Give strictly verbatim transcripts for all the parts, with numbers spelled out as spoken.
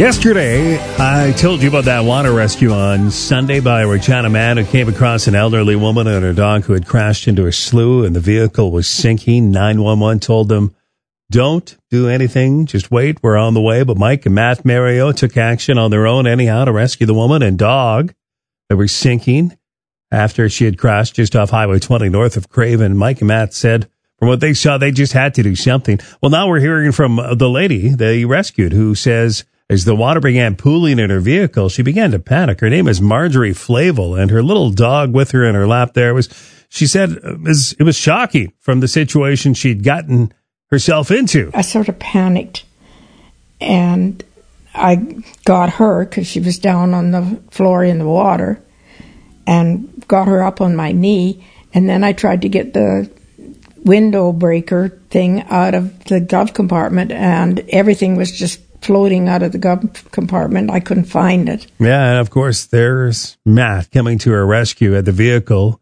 Yesterday, I told you about that water rescue on Sunday by Regina Man who came across an elderly woman and her dog who had crashed into a slough and the vehicle was sinking. nine one one told them, don't do anything, just wait, we're on the way. But Mike and Matt Mario took action on their own anyhow to rescue the woman and dog that were sinking after she had crashed just off Highway twenty north of Craven. Mike and Matt said from what they saw, they just had to do something. Well, now we're hearing from the lady they rescued who says, as the water began pooling in her vehicle, she began to panic. Her name is Marjorie Flavel, and her little dog with her in her lap there was, she said, it was, it was shocking from the situation she'd gotten herself into. I sort of panicked, and I got her, because she was down on the floor in the water, and got her up on my knee, and then I tried to get the window breaker thing out of the glove compartment, and everything was just floating out of the glove compartment. I couldn't find it. Yeah, and of course, there's Matt coming to her rescue at the vehicle,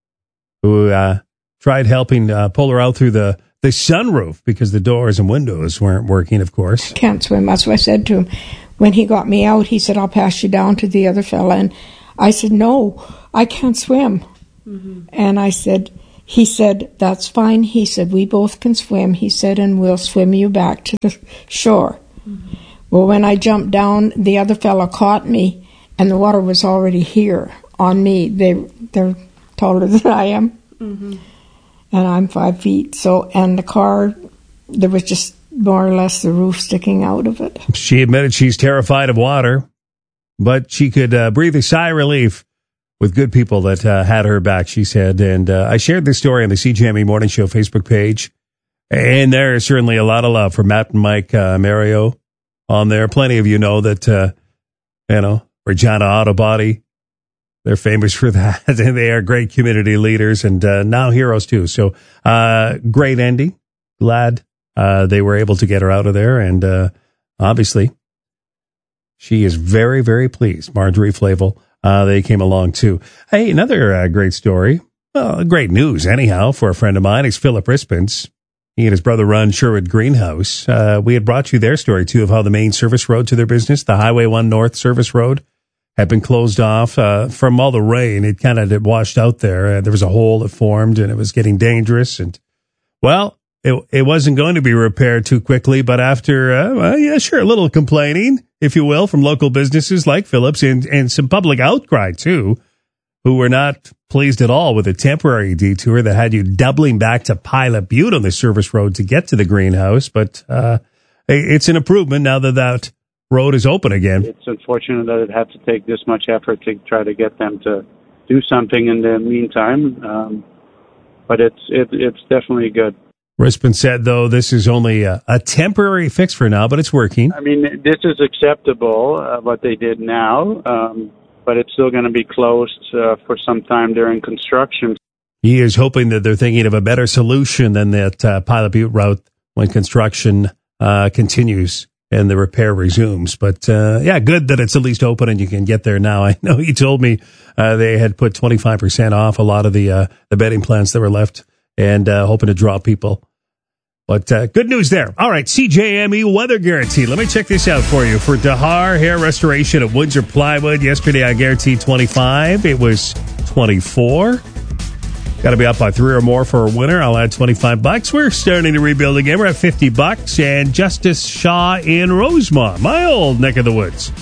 who uh, tried helping uh, pull her out through the, the sunroof because the doors and windows weren't working, of course. Can't swim. That's what I said to him. When he got me out, he said, I'll pass you down to the other fella. And I said, no, I can't swim. Mm-hmm. And I said, he said, that's fine. He said, we both can swim. He said, and we'll swim you back to the shore. Mm-hmm. Well, when I jumped down, the other fella caught me, and the water was already here on me. They, they're taller than I am, mm-hmm. and I'm five feet. So, and the car, there was just more or less the roof sticking out of it. She admitted she's terrified of water, but she could uh, breathe a sigh of relief with good people that uh, had her back, she said. And uh, I shared this story on the C J M E Morning Show Facebook page. And there is certainly a lot of love for Matt and Mike uh, Mario on there. Plenty of you know that, uh, you know, Regina Auto Body, they're famous for that. And they are great community leaders and uh, now heroes too. So uh, great ending. Glad uh, they were able to get her out of there. And uh, obviously, she is very, very pleased. Marjorie Flavel, uh, they came along too. Hey, another uh, great story. Well, great news anyhow for a friend of mine is Philip Rispens. He and his brother run Sherwood Greenhouse. Uh, we had brought you their story, too, of how the main service road to their business, the Highway one North service road, had been closed off uh, from all the rain. It kind of washed out there. Uh, there was a hole that formed, and it was getting dangerous. And, well, it, it wasn't going to be repaired too quickly, but after, uh, well, yeah, sure, a little complaining, if you will, from local businesses like Phillips and, and some public outcry, too, who were not pleased at all with a temporary detour that had you doubling back to Pilot Butte on the service road to get to the greenhouse. But uh, it's an improvement now that that road is open again. It's unfortunate that it had to take this much effort to try to get them to do something in the meantime. Um, but it's it, it's definitely good. Rispin said, though, this is only a, a temporary fix for now, but it's working. I mean, this is acceptable, uh, what they did now. Um but it's still going to be closed uh, for some time during construction. He is hoping that they're thinking of a better solution than that uh, Pilot Butte route when construction uh, continues and the repair resumes. But, uh, yeah, good that it's at least open and you can get there now. I know he told me uh, they had put twenty-five percent off a lot of the uh, the bedding plans that were left and uh, hoping to draw people. But uh, good news there. All right, C J M E weather guarantee. Let me check this out for you. For Dahar Hair Restoration at Windsor Plywood, yesterday I guaranteed twenty-five. It was twenty-four. Got to be up by three or more for a winner. I'll add twenty-five bucks. We're starting to rebuild again. We're at fifty bucks. And Justice Shaw in Rosemont, my old neck of the woods,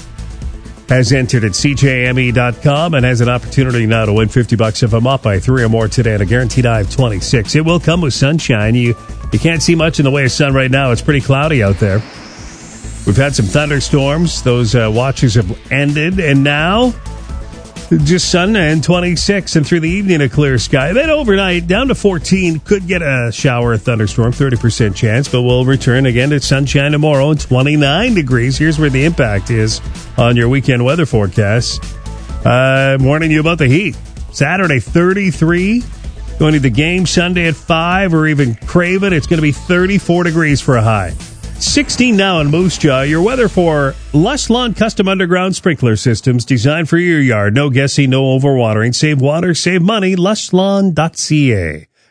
has entered at C J M E dot com and has an opportunity now to win fifty bucks if I'm up by three or more today and a guaranteed I have twenty-six. It will come with sunshine. You you can't see much in the way of sun right now. It's pretty cloudy out there. We've had some thunderstorms. Those uh, watches have ended. And now, just sun and twenty-six. And through the evening, a clear sky. Then overnight, down to fourteen. Could get a shower, a thunderstorm, thirty percent chance. But we'll return again to sunshine tomorrow and twenty-nine degrees. Here's where the impact is on your weekend weather forecast. Uh, warning you about the heat. Saturday, thirty-three. Going to the game Sunday at five or even Craven. It's going to be thirty-four degrees for a high. sixteen now in Moose Jaw. Your weather for Lush Lawn Custom Underground Sprinkler Systems designed for your yard. No guessing, no overwatering. Save water, save money. lush lawn dot c a.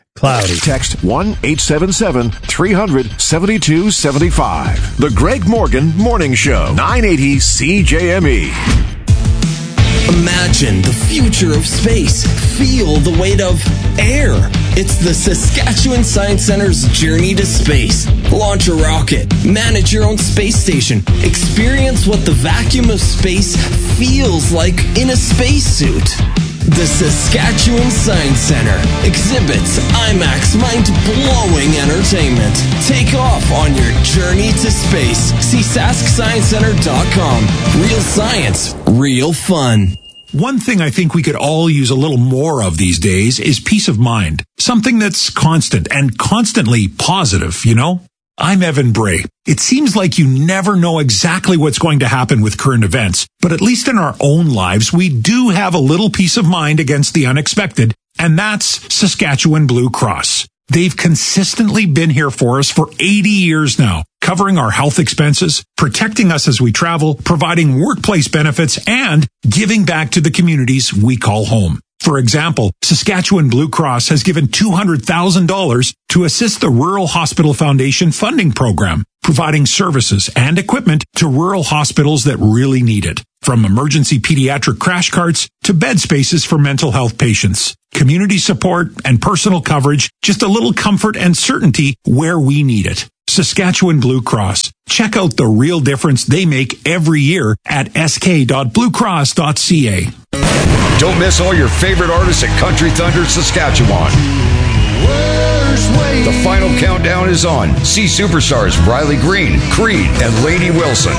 cloudy. Text one eight seven seven, three hundred, seventy-two seventy-five. The Greg Morgan Morning Show, nine eighty C J M E. Imagine the future of space. Feel the weight of air. It's the Saskatchewan Science Center's Journey to Space. Launch a rocket. Manage your own space station. Experience what the vacuum of space feels like in a spacesuit. The Saskatchewan Science Center exhibits IMAX mind-blowing entertainment. Take off on your journey to space. See sask science center dot com. Real science, real fun. One thing I think we could all use a little more of these days is peace of mind. Something that's constant and constantly positive, you know? I'm Evan Bray. It seems like you never know exactly what's going to happen with current events, but at least in our own lives, we do have a little peace of mind against the unexpected, and that's Saskatchewan Blue Cross. They've consistently been here for us for eighty years now, covering our health expenses, protecting us as we travel, providing workplace benefits, and giving back to the communities we call home. For example, Saskatchewan Blue Cross has given two hundred thousand dollars to assist the Rural Hospital Foundation funding program, providing services and equipment to rural hospitals that really need it. From emergency pediatric crash carts to bed spaces for mental health patients, community support and personal coverage, just a little comfort and certainty where we need it. Saskatchewan Blue Cross. Check out the real difference they make every year at s k dot blue cross dot c a. Don't miss all your favorite artists at Country Thunder Saskatchewan. The final countdown is on. See superstars Riley Green, Creed, and Lainey Wilson.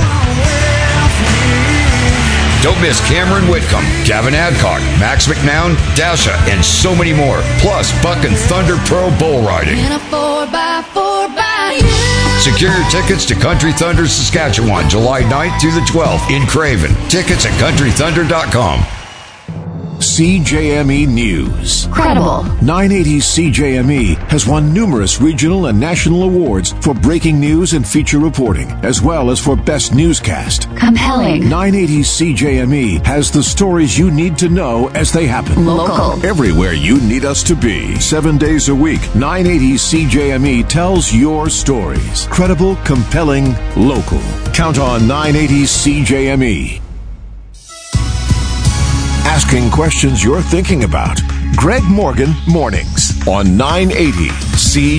Don't miss Cameron Whitcomb, Gavin Adcock, Max McNown, Dasha, and so many more. Plus, Buck and Thunder Pro Bull Riding. In a four by four by you. Secure your tickets to Country Thunder Saskatchewan, July ninth through the twelfth in Craven. Tickets at country thunder dot com. C J M E News. Credible. nine eighty C J M E has won numerous regional and national awards for breaking news and feature reporting, as well as for best newscast. Compelling. nine eighty C J M E has the stories you need to know as they happen. Local. Everywhere you need us to be. Seven days a week, nine eighty C J M E tells your stories. Credible, compelling, local. Count on nine eighty C J M E. Asking questions you're thinking about. Greg Morgan Mornings on nine eighty C